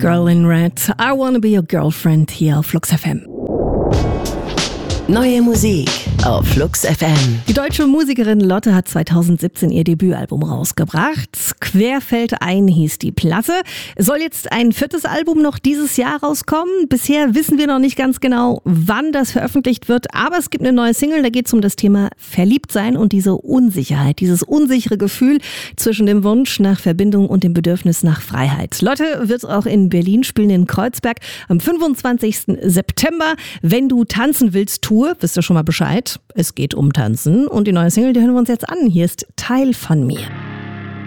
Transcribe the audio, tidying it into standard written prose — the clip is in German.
Girl in Red, I Wanna Be Your Girlfriend hier auf Flux FM. Neue Musik auf Flux FM. Die deutsche Musikerin Lotte hat 2017 ihr Debütalbum rausgebracht. Querfeldein hieß die Platte. Es soll jetzt ein 4. Album noch dieses Jahr rauskommen. Bisher wissen wir noch nicht ganz genau, wann das veröffentlicht wird, aber es gibt eine neue Single, da geht es um das Thema Verliebtsein und diese Unsicherheit, dieses unsichere Gefühl zwischen dem Wunsch nach Verbindung und dem Bedürfnis nach Freiheit. Lotte wird auch in Berlin spielen, in Kreuzberg am 25. September. Wenn du tanzen willst, wisst ihr schon mal Bescheid. Es geht um Tanzen und die neue Single, die hören wir uns jetzt an. Hier ist Teil von mir.